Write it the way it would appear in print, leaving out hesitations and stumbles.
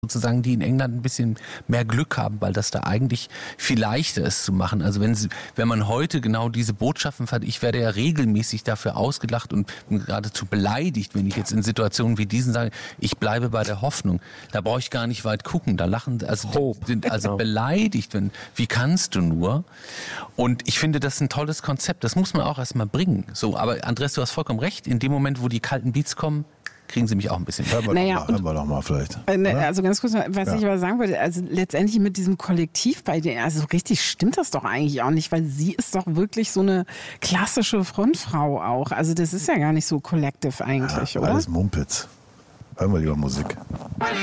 sozusagen, die in England ein bisschen mehr Glück haben, weil das da eigentlich viel leichter ist zu machen. Also wenn man heute genau diese Botschaften fand, ich werde ja regelmäßig dafür ausgelacht und geradezu beleidigt, wenn ich jetzt in Situationen wie diesen sage, ich bleibe bei der Hoffnung. Da brauche ich gar nicht weit gucken. Da lachen, sind beleidigt, wie kannst du nur? Und ich finde, das ist ein tolles Konzept. Das muss man auch erstmal bringen. So, aber Andreas, du hast vollkommen recht. In dem Moment, wo die kalten Beats kommen, kriegen sie mich auch ein bisschen. Hören wir doch mal vielleicht. Also ganz kurz, was ich aber sagen wollte, also letztendlich mit diesem Kollektiv bei denen, also richtig stimmt das doch eigentlich auch nicht, weil sie ist doch wirklich so eine klassische Frontfrau auch. Also das ist ja gar nicht so collective eigentlich, oder? Alles Mumpitz. Hören wir lieber Musik.